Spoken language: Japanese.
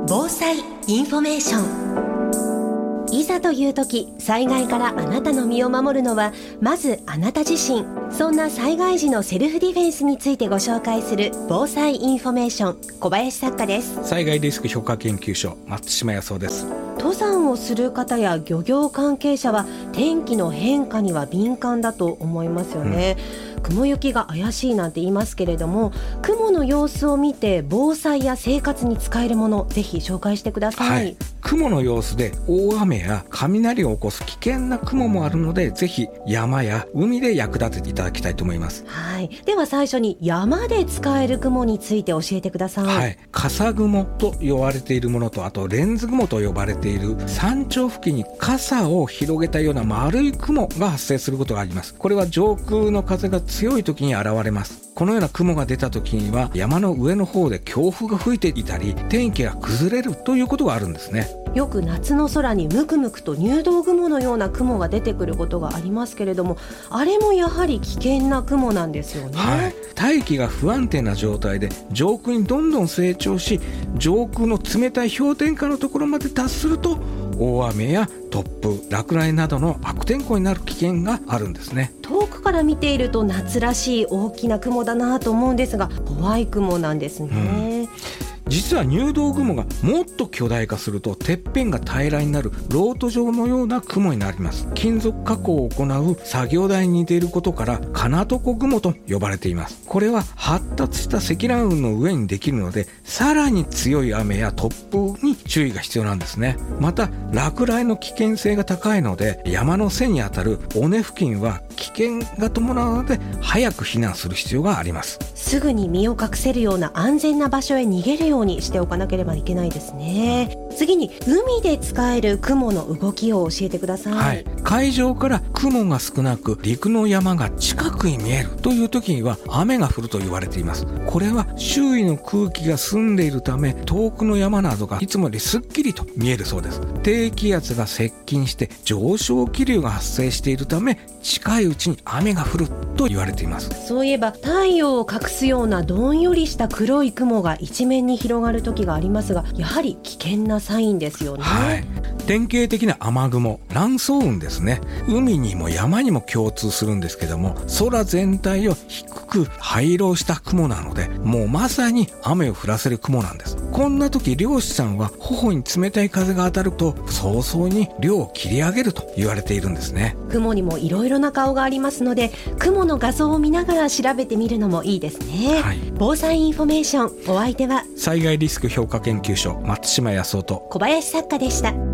防災インフォメーション。いざという時、災害からあなたの身を守るのはまずあなた自身。そんな災害時のセルフディフェンスについてご紹介する防災インフォメーション、小林作家です。 災害リスク評価研究所、松島康夫です。 登山をする方や漁業関係者は天気の変化には敏感だと思いますよね。雲行きが怪しいなんて言いますけれども、雲の様子を見て防災や生活に使えるもの、ぜひ紹介してください。 雲の様子で大雨や雷を起こす危険な雲もあるので、ぜひ山や海で役立てていただきたいと思います。 では最初に山で使える雲について教えてください。 笠雲と呼ばれているものと、あとレンズ雲と呼ばれている山頂付近に傘を広げたような丸い雲が発生することがあります。これは上空の風が強い時に現れます。このような雲が出た時には山の上の方で強風が吹いていたり、天気が崩れるということがあるんですね。 よく夏の空にムクムクと入道雲のような雲が出てくることがありますけれども、あれもやはり危険な雲なんですよね。 大気が不安定な状態で上空にどんどん成長し、上空の冷たい氷点下のところまで達すると大雨や突風、落雷などの悪天候になる危険があるんですね。 遠くから見ていると夏らしい大きな雲だなと思うんですが、怖い雲なんですね。 実は入道雲がもっと巨大化すると、てっぺんが平らになるロート状のような雲になります。金属加工を行う作業台に似ていることから金床雲と呼ばれています。これは発達した積乱雲の上にできるので、さらに強い雨や突風に注意が必要なんですね。また落雷の危険性が高いので、山の背にあたる尾根付近は危険が伴うので早く避難する必要があります。 すぐに身を隠せるような安全な場所へ逃げるようにしておかなければいけないですね。次に海で使える雲の動きを教えてください。 海上から雲が少なく陸の山が近くに見えるという時には雨が降ると言われています。これは周囲の空気が澄んでいるため、遠くの山などがいつもよりすっきりと見えるそうです。低気圧が接近して上昇気流が発生しているため、近いうちに雨が降ると言われています。 そういえば太陽を隠すようなどんよりした黒い雲が一面に広がる時がありますが、やはり危険なサインですよね。 典型的な雨雲、乱層雲ですね。海にも山にも共通するんですけども、空全体を低く灰色した雲なので、もうまさに雨を降らせる雲なんです。こんな時、漁師さんは頬に冷たい風が当たると早々に漁を切り上げると言われているんですね。 雲にもいろいろな顔がありますので、雲の画像を見ながら調べてみるのもいいですね。防災インフォメーション、お相手は災害リスク評価研究所、松島康夫と小林作家でした。